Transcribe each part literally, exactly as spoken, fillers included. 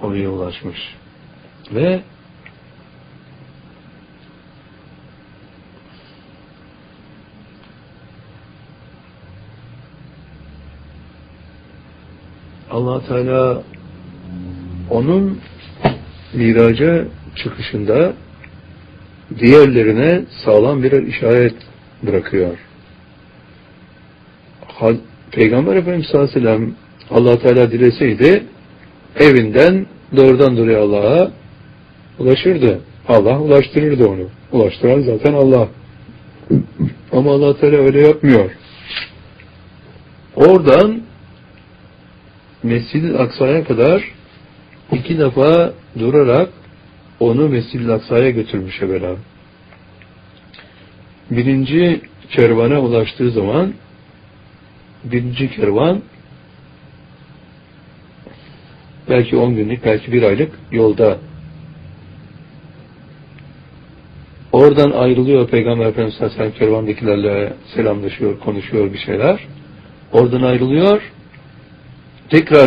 oraya ulaşmış. Ve Allah Teala onun miraca çıkışında diğerlerine sağlam birer işaret bırakıyor. Peygamber Efendimiz sallallahu aleyhi ve sellem Allah Teala dileseydi evinden doğrudan doğruya Allah'a ulaşırdı. Allah ulaştırırdı onu. Ulaştıran zaten Allah. Ama Allah Teala öyle yapmıyor. Oradan Mescid-i Aksa'ya kadar iki defa durarak onu Mescid-i Aksa'ya götürmüş evvela. Birinci kervana ulaştığı zaman birinci kervan belki on günlük, belki bir aylık yolda. Oradan ayrılıyor Peygamber Efendimiz sallallahu aleyhi ve sellem kervandakilerle selamlaşıyor, konuşuyor bir şeyler. Oradan ayrılıyor. Tekrar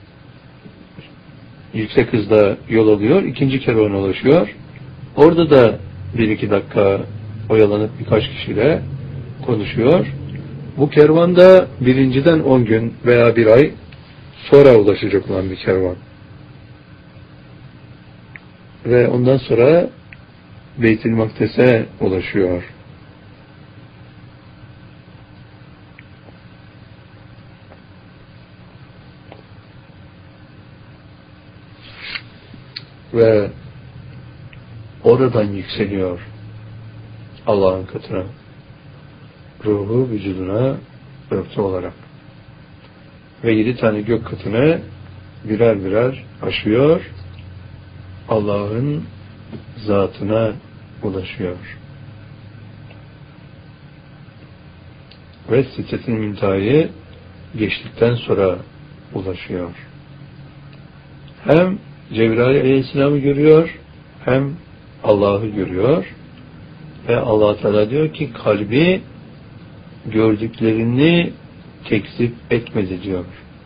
yüksek hızda yol alıyor. İkinci kervana ulaşıyor. Orada da bir iki dakika oyalanıp birkaç kişiyle konuşuyor. Bu kervanda birinciden on gün veya bir ay sonra ulaşacak olan bir kervan. Ve ondan sonra Beyt-i Makdes'e ulaşıyor. Ve oradan yükseliyor Allah'ın katına. Ruhu vücuduna örtü olarak. Ve yedi tane gök katını birer birer aşıyor. Allah'ın zatına ulaşıyor. Ve Sidret-i Münteha'yı geçtikten sonra ulaşıyor. Hem Cebrail Aleyhisselam'ı görüyor, hem Allah'ı görüyor. Ve Allah Teala diyor ki kalbi gördüklerini tekzip etmedi diyor.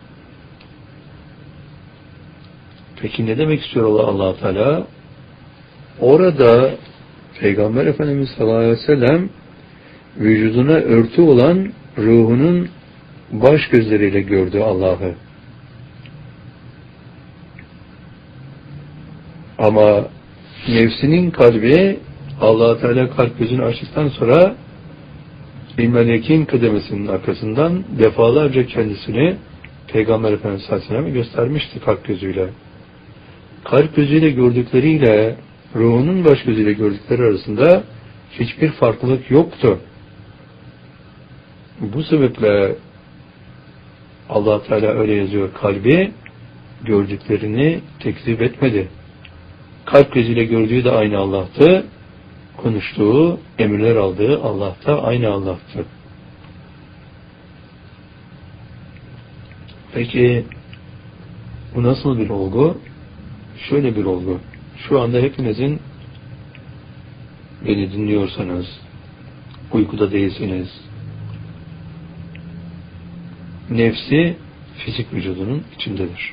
Peki ne demek istiyor Allah, Allah Teala? Orada Peygamber Efendimiz sallallahu aleyhi ve sellem vücuduna örtü olan ruhunun baş gözleriyle gördü Allah'ı. Ama nefsinin kalbi Allah Teala kalp gözünü açtıktan sonra bir melekin kıdemesinin arkasından defalarca kendisini Peygamber Efendimiz sallallahu aleyhi ve sellem'e göstermişti kalp gözüyle. Kalp gözüyle gördükleriyle ruhunun baş gözüyle gördükleri arasında hiçbir farklılık yoktu. Bu sebeple Allah Teala öyle yazıyor, kalbi gördüklerini tekzip etmedi. Kalp gözüyle gördüğü de aynı Allah'tı. Konuştuğu, emirler aldığı Allah da aynı Allah'tı. Peki bu nasıl bir olgu? Şöyle bir olgu. Şu anda hepinizin beni dinliyorsanız, uykuda değilsiniz, nefsi fizik vücudunun içindedir.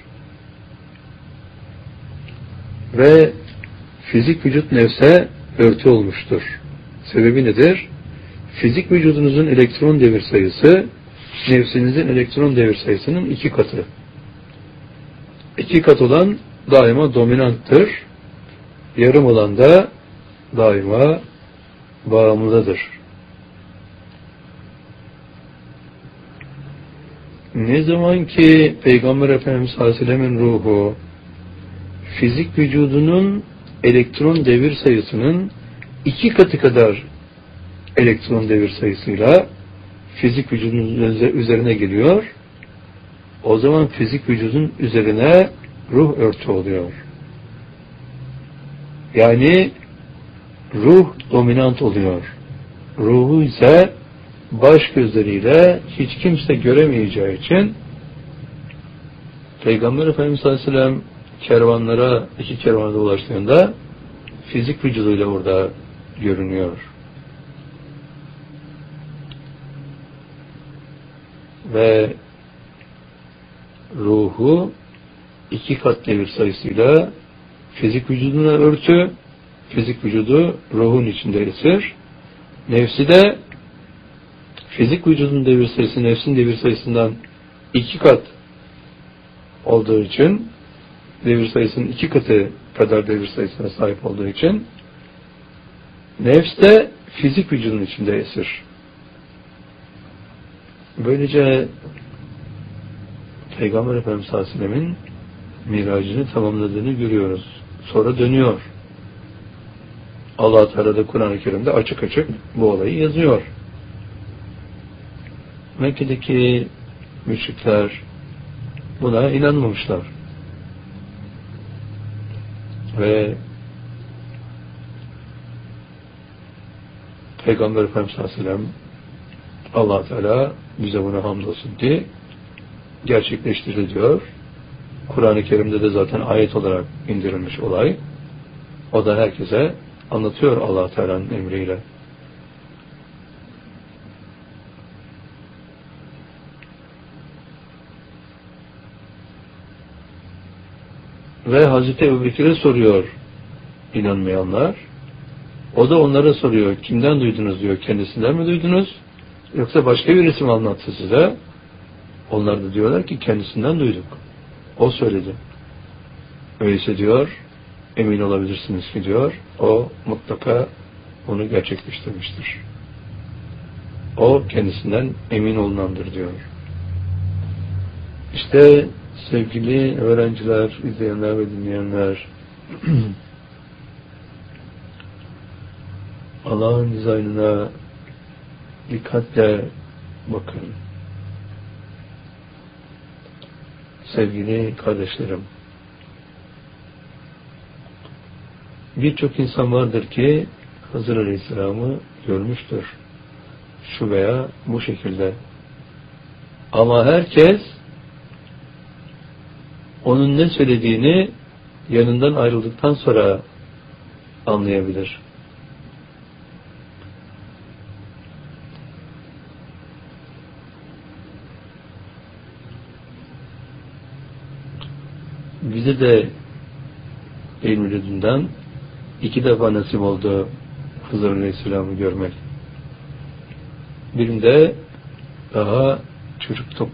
Ve fizik vücut nefse örtü olmuştur. Sebebi nedir? Fizik vücudunuzun elektron devir sayısı nefsinizin elektron devir sayısının iki katı. İki kat olan daima dominanttır. Yarım olan da daima bağımlıdır. Ne zaman ki Peygamber Efendimiz sallallahu aleyhi ve sellem'in ruhu fizik vücudunun elektron devir sayısının iki katı kadar elektron devir sayısıyla fizik vücudun üzerine geliyor, o zaman fizik vücudun üzerine ruh örtü oluyor. Yani ruh dominant oluyor. Ruhu ise baş gözleriyle hiç kimse göremeyeceği için Peygamber Efendimiz sallallahu aleyhi ve sellem kervanlara, iki kervana ulaştığında fizik vücuduyla orada görünüyor. Ve ruhu iki kat devir sayısıyla fizik vücuduna örtü, fizik vücudu ruhun içinde esir. Nefsi de fizik vücudun devir sayısı nefsin devir sayısından iki kat olduğu için, devir sayısının iki katı kadar devir sayısına sahip olduğu için nefs de fizik vücudun içinde esir. Böylece Peygamber Efendimiz sallallahu aleyhi ve sellemin miracını tamamladığını görüyoruz. Sonra dönüyor. Allah-u Teala da Kur'an-ı Kerim'de açık açık bu olayı yazıyor. Mekke'deki müşrikler buna inanmamışlar. Ve Peygamber Efendimiz sallallahu aleyhi ve sellem Allah-u Teala bize buna hamdolsun ki gerçekleştirdi diyor. Kur'an-ı Kerim'de de zaten ayet olarak indirilmiş olay. O da herkese anlatıyor Allah-u Teala'nın emriyle. Ve Hazreti Ebubekir'e soruyor inanmayanlar. O da onlara soruyor. Kimden duydunuz diyor. Kendisinden mi duydunuz? Yoksa başka birisi mi anlattı size? Onlar da diyorlar ki kendisinden duyduk. O söyledi. Öyleyse diyor, emin olabilirsiniz ki diyor, o mutlaka onu gerçekleştirmiştir. O kendisinden emin olunandır diyor. İşte sevgili öğrenciler, izleyenler ve dinleyenler, Allah'ın dizaynına dikkatle bakın. Sevgili kardeşlerim, birçok insan vardır ki Hızır Aleyhisselam'ı görmüştür. Şu veya bu şekilde. Ama herkes onun ne söylediğini yanından ayrıldıktan sonra anlayabilir. Bize de İlmi Ledün'den iki defa nasip oldu Hızır Aleyhisselam'ı görmek. Birinde daha çocuktum.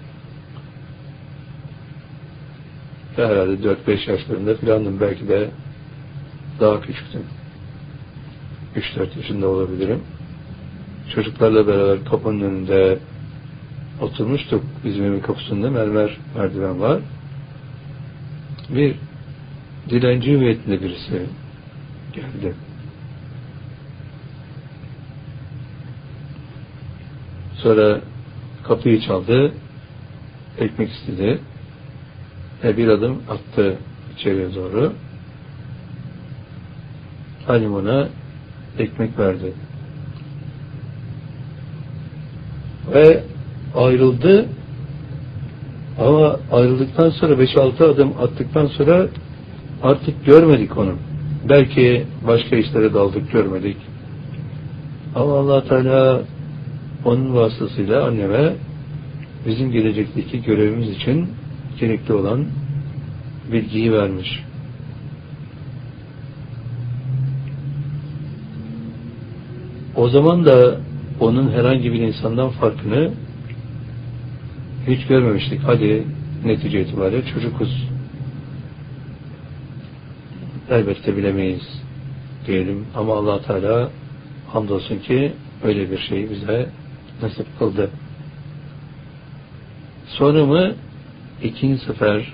Herhalde dört beş yaşlarında filandım. Belki de daha küçüktüm. üç dört yaşında olabilirim. Çocuklarla beraber kapının önünde oturmuştuk. Bizim evin kapısında mermer merdiven var. Bir dilenci hüviyetinde birisi geldi. Sonra kapıyı çaldı. Ekmek istedi. Ve bir adım attı içeriye doğru. Halim ona ekmek verdi. Ve ayrıldı. Ama ayrıldıktan sonra beş altı adım attıktan sonra artık görmedik onu. Belki başka işlere daldık, görmedik. Ama Allah Teala onun vasıtasıyla anneme bizim gelecekteki görevimiz için gerekli olan bilgiyi vermiş. O zaman da onun herhangi bir insandan farkını hiç görmemiştik. Hadi netice itibariyle çocukuz. Elbette bilemeyiz diyelim. Ama Allah Teala hamdolsun ki öyle bir şeyi bize nasip kıldı. Sonra mı ikinci sefer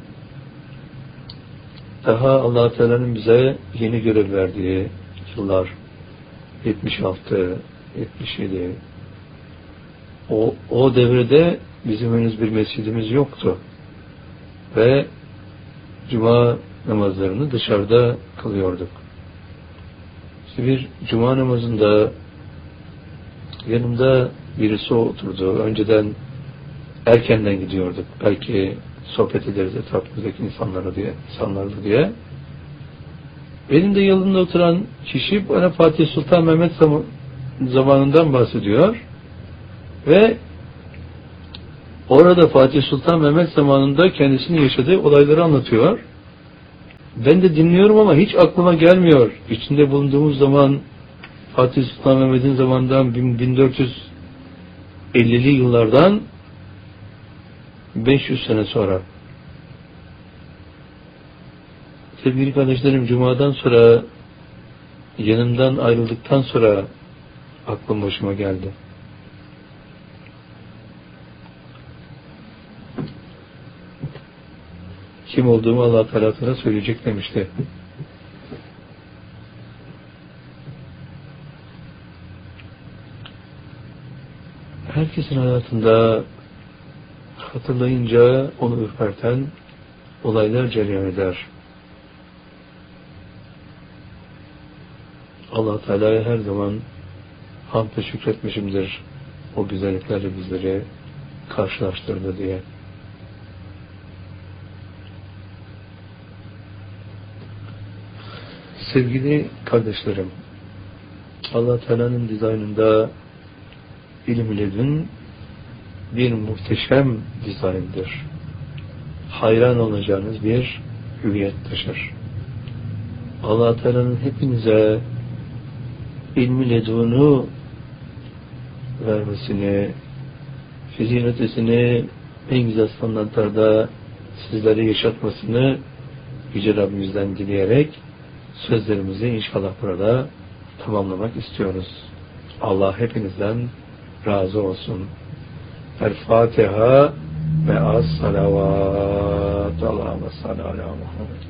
daha Allah Teala'nın bize yeni görev verdiği yıllar yetmiş altı yetmiş yedi o, o devrede bizim henüz bir mescidimiz yoktu. Ve cuma namazlarını dışarıda kılıyorduk. İşte bir cuma namazında yanımda birisi oturdu. Önceden erkenden gidiyorduk. Belki sohbet ederiz etrafımızdaki insanlara diye, insanlarla diye. Benim de yanımda oturan kişi bana Fatih Sultan Mehmet zamanından bahsediyor. Ve Orada Fatih Sultan Mehmet zamanında kendisinin yaşadığı olayları anlatıyor. Ben de dinliyorum ama hiç aklıma gelmiyor. İçinde bulunduğumuz zaman Fatih Sultan Mehmet'in zamanından bin dört yüz ellili yıllardan beş yüz sene sonra. Sevgili kardeşlerim, Cuma'dan sonra, yanımdan ayrıldıktan sonra aklım başıma geldi. Kim olduğumu Allah Teala sana söyleyecek demişti. Herkesin hayatında hatırlayınca onu ürperten olaylar cereyan eder. Allah Teala'ya her zaman hamd ve şükretmişimdir. O güzelliklerle bizleri karşılaştırdı diye. Sevgili kardeşlerim, Allah Teala'nın dizaynında ilim ledün bir muhteşem dizayndır. Hayran olacağınız bir hüviyet taşır. Allah Teala'nın hepinize ilmi ledunu vermesini, fiziğin ötesini en güzel standartlarda sizlere yaşatmasını Yüce Rabbimizden dileyerek sözlerimizi inşallah burada tamamlamak istiyoruz. Allah hepinizden razı olsun. El Fatiha ve as salavat. Allahümme salli ala Muhammed.